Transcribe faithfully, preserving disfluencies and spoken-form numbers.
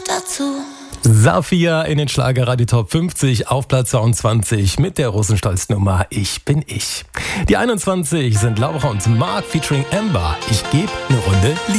dazu. Safia in den Schlagerradio Top fünfzig auf Platz zweiundzwanzig mit der Russenstolz-Nummer Ich bin ich. Die einundzwanzig sind Laura und Mark featuring Amber. Ich gebe eine Runde Liebe.